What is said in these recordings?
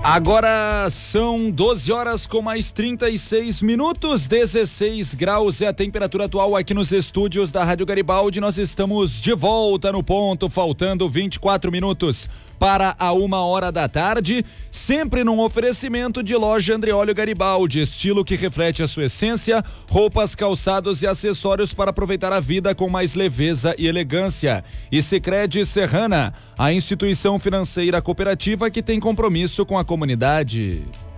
Agora são 12 horas com mais 36 minutos, 16 graus é a temperatura atual aqui nos estúdios da Rádio Garibaldi. Nós estamos de volta no ponto, faltando 24 minutos para a 1h da tarde, sempre num oferecimento de loja Andreóleo Garibaldi, estilo que reflete a sua essência, roupas, calçados e acessórios para aproveitar a vida com mais leveza e elegância. E Sicredi Serrana, a instituição financeira cooperativa que tem compromisso com a comunidade.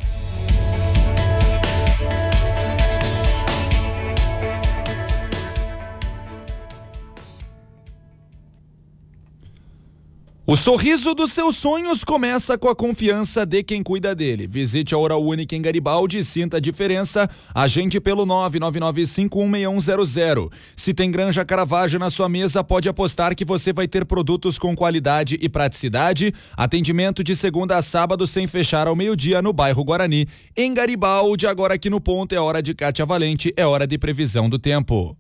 O sorriso dos seus sonhos começa com a confiança de quem cuida dele. Visite a Oral Única em Garibaldi e sinta a diferença. Agende pelo 999516100. Se tem Granja Caravaggio na sua mesa, pode apostar que você vai ter produtos com qualidade e praticidade. Atendimento de segunda a sábado sem fechar ao meio-dia no bairro Guarani. Em Garibaldi, agora aqui no ponto é hora de Kátia Valente, é hora de previsão do tempo.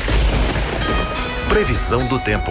Previsão do tempo.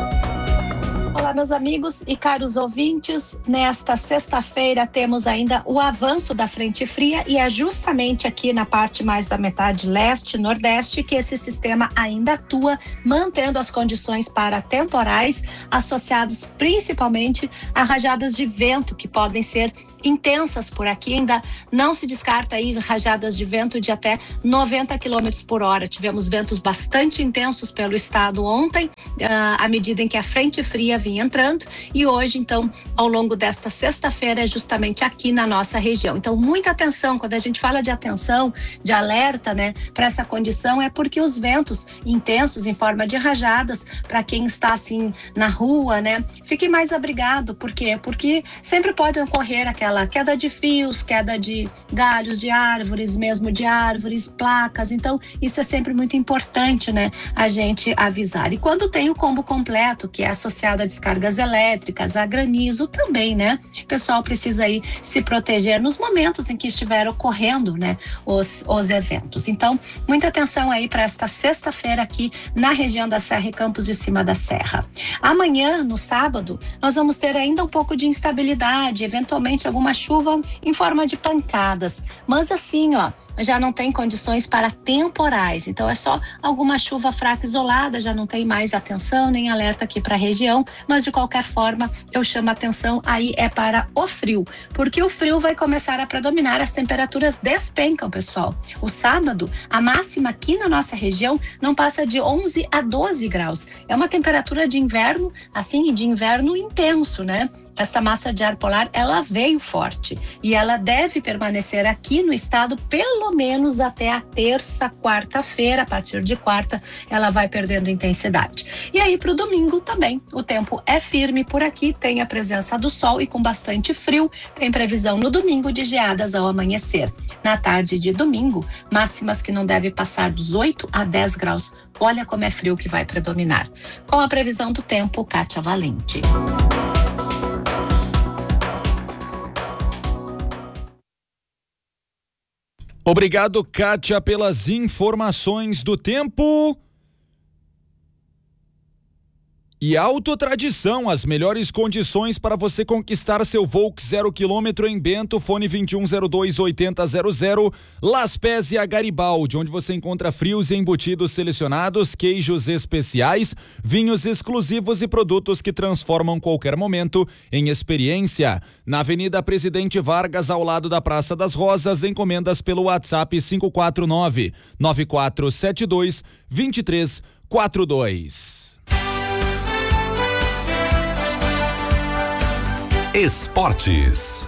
Olá, meus amigos e caros ouvintes. Nesta sexta-feira temos ainda o avanço da frente fria e é justamente aqui na parte mais da metade leste-nordeste que esse sistema ainda atua, mantendo as condições para temporais associados principalmente a rajadas de vento que podem ser intensas por aqui. Ainda não se descarta aí rajadas de vento de até 90 km por hora. Tivemos ventos bastante intensos pelo estado ontem, à medida em que a frente fria vinha entrando, e hoje, então, ao longo desta sexta-feira, é justamente aqui na nossa região. Então, muita atenção, quando a gente fala de atenção, de alerta, né, para essa condição, é porque os ventos intensos em forma de rajadas, para quem está assim na rua, né, fique mais abrigado. Por quê? Porque sempre pode ocorrer aquela queda de fios, queda de galhos de árvores, mesmo de árvores, placas. Então, isso é sempre muito importante, né, a gente avisar. E quando tem o combo completo, que é associado a descargas elétricas, a granizo também, né, o pessoal precisa aí se proteger nos momentos em que estiver ocorrendo, né, os eventos. Então, muita atenção aí para esta sexta-feira aqui na região da Serra e Campos de Cima da Serra. Amanhã, no sábado, nós vamos ter ainda um pouco de instabilidade, eventualmente alguma chuva em forma de pancadas, mas assim, ó, já não tem condições para temporais, então é só alguma chuva fraca isolada, já não tem mais atenção nem alerta aqui para a região, mas de qualquer forma eu chamo a atenção aí é para o frio, porque o frio vai começar a predominar, as temperaturas despencam, pessoal. O sábado, a máxima aqui na nossa região não passa de 11 a 12 graus, é uma temperatura de inverno, assim, de inverno intenso, né? Essa massa de ar polar, ela veio forte e ela deve permanecer aqui no estado pelo menos até a terça, quarta-feira. A partir de quarta, ela vai perdendo intensidade. E aí, para o domingo também, o tempo é firme por aqui, tem a presença do sol e com bastante frio. Tem previsão no domingo de geadas ao amanhecer. Na tarde de domingo, máximas que não devem passar dos 8 a 10 graus. Olha como é frio que vai predominar. Com a previsão do tempo, Kátia Valente. Obrigado, Kátia, pelas informações do tempo. E Autotradição, as melhores condições para você conquistar seu Volks 0 km em Bento, fone 2102-8000, Las Pés e a Garibaldi, onde você encontra frios e embutidos selecionados, queijos especiais, vinhos exclusivos e produtos que transformam qualquer momento em experiência. Na Avenida Presidente Vargas, ao lado da Praça das Rosas, encomendas pelo WhatsApp 549-9472-2342. Esportes.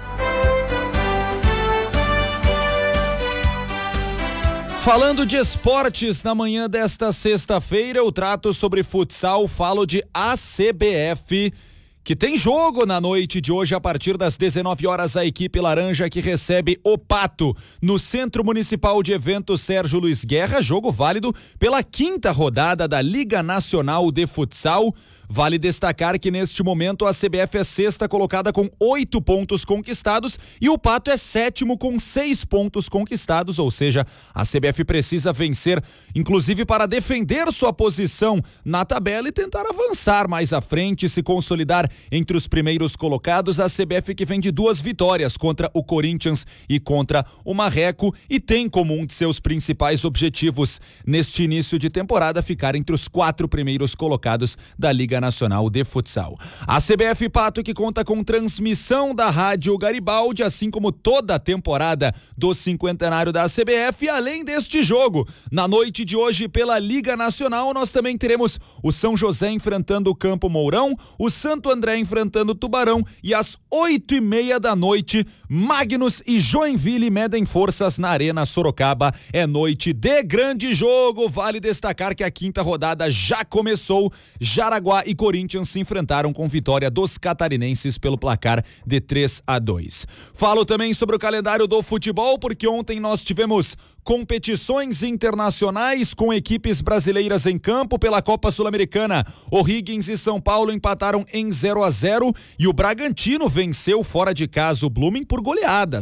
Falando de esportes, na manhã desta sexta-feira eu trato sobre futsal, falo de ACBF, que tem jogo na noite de hoje a partir das 19 horas, a equipe laranja que recebe o Pato no Centro Municipal de Eventos Sérgio Luiz Guerra, jogo válido pela 5ª rodada da Liga Nacional de Futsal. Vale destacar que neste momento a CBF é 6ª colocada com 8 pontos conquistados e o Pato é 7º com 6 pontos conquistados, ou seja, a CBF precisa vencer, inclusive para defender sua posição na tabela e tentar avançar mais à frente, se consolidar entre os primeiros colocados, a CBF que vem de 2 vitórias contra o Corinthians e contra o Marreco e tem como um de seus principais objetivos neste início de temporada ficar entre os 4 primeiros colocados da Liga Nacional de Futsal. A CBF Pato que conta com transmissão da Rádio Garibaldi, assim como toda a temporada do cinquentenário da CBF. E além deste jogo, na noite de hoje pela Liga Nacional, nós também teremos o São José enfrentando o Campo Mourão, o Santo André enfrentando o Tubarão e às 8:30 da noite, Magnus e Joinville medem forças na Arena Sorocaba. É noite de grande jogo. Vale destacar que a 5ª rodada já começou. Jaraguá e Corinthians se enfrentaram com vitória dos catarinenses pelo placar de 3-2. Falo também sobre o calendário do futebol, porque ontem nós tivemos competições internacionais com equipes brasileiras em campo pela Copa Sul-Americana. O'Higgins e São Paulo empataram em 0-0 e o Bragantino venceu fora de casa o Blooming por goleada,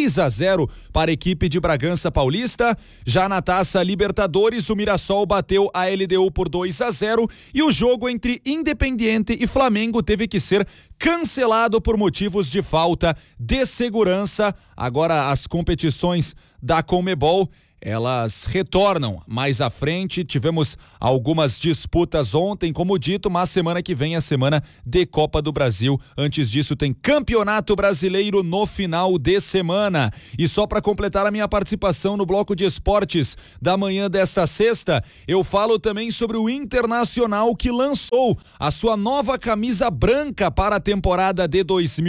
6-0 para a equipe de Bragança Paulista. Já na Taça Libertadores, o Mirassol bateu a LDU por 2-0 e o jogo entre Independiente e Flamengo teve que ser cancelado por motivos de falta de segurança. Agora as competições da Conmebol, elas retornam mais à frente. Tivemos algumas disputas ontem, como dito, mas semana que vem é a semana de Copa do Brasil. Antes disso tem Campeonato Brasileiro no final de semana. E só para completar a minha participação no bloco de esportes da manhã desta sexta, eu falo também sobre o Internacional que lançou a sua nova camisa branca para a temporada de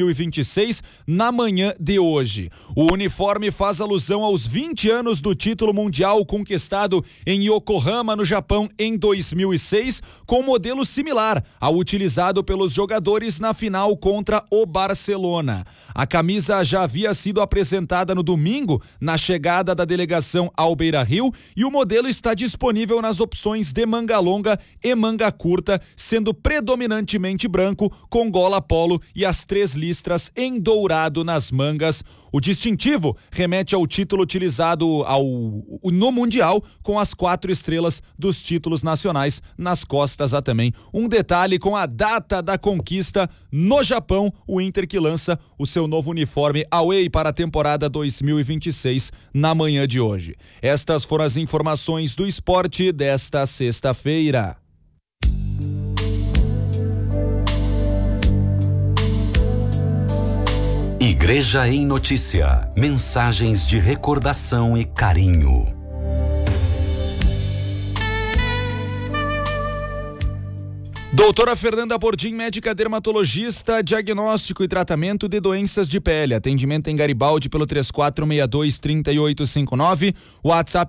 2026 na manhã de hoje. O uniforme faz alusão aos 20 anos do título mundial conquistado em Yokohama, no Japão, em 2006, com modelo similar ao utilizado pelos jogadores na final contra o Barcelona. A camisa já havia sido apresentada no domingo, na chegada da delegação ao Beira-Rio, e o modelo está disponível nas opções de manga longa e manga curta, sendo predominantemente branco, com gola polo e as 3 listras em dourado nas mangas. O distintivo remete ao título utilizado no Mundial, com as 4 estrelas dos títulos nacionais nas costas. Há também um detalhe com a data da conquista no Japão, o Inter que lança o seu novo uniforme away para a temporada 2026 na manhã de hoje. Estas foram as informações do esporte desta sexta-feira. Igreja em Notícia. Mensagens de recordação e carinho. Doutora Fernanda Bordim, médica dermatologista, diagnóstico e tratamento de doenças de pele. Atendimento em Garibaldi pelo 3462-3859, WhatsApp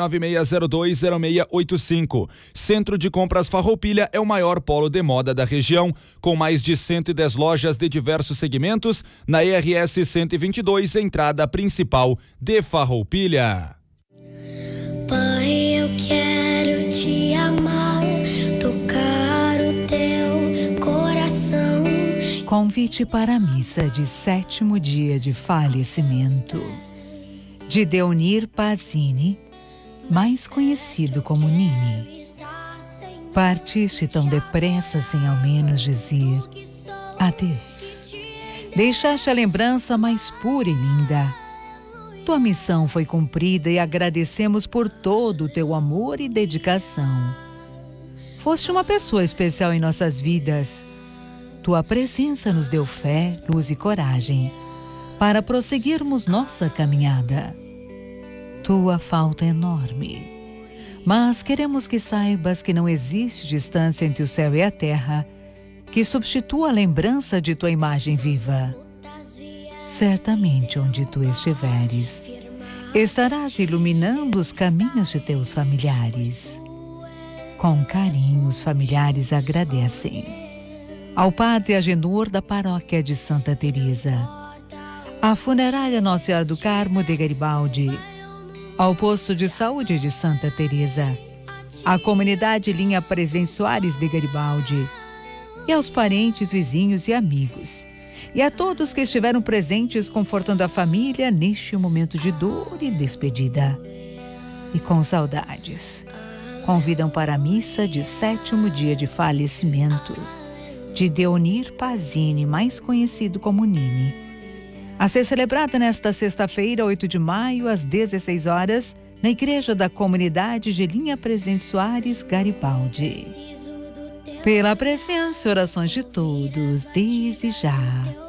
996020685. Centro de Compras Farroupilha é o maior polo de moda da região, com mais de 110 lojas de diversos segmentos, na ERS 122, entrada principal de Farroupilha. Pai, eu quero te amar, tocar o teu coração. Convite para a missa de 7º dia de falecimento de Deonir Pazini, mais conhecido como Nini. Partiste tão depressa sem ao menos dizer adeus. Deixaste a lembrança mais pura e linda. Tua missão foi cumprida e agradecemos por todo o teu amor e dedicação. Foste uma pessoa especial em nossas vidas. Tua presença nos deu fé, luz e coragem para prosseguirmos nossa caminhada. Tua falta é enorme, mas queremos que saibas que não existe distância entre o céu e a terra que substitua a lembrança de tua imagem viva. Certamente onde tu estiveres, estarás iluminando os caminhos de teus familiares. Com carinho, os familiares agradecem ao Padre Agenor da Paróquia de Santa Teresa, à Funerária Nossa Senhora do Carmo de Garibaldi, ao Posto de Saúde de Santa Teresa, à Comunidade Linha Presidente Soares de Garibaldi, e aos parentes, vizinhos e amigos, e a todos que estiveram presentes confortando a família neste momento de dor e despedida. E com saudades, convidam para a missa de 7º dia de falecimento de Deonir Pazini, mais conhecido como Nini. A ser celebrada nesta sexta-feira, 8 de maio, às 16 horas, na Igreja da Comunidade Gelinha Presidente Soares, Garibaldi. Pela presença e orações de todos, desde já.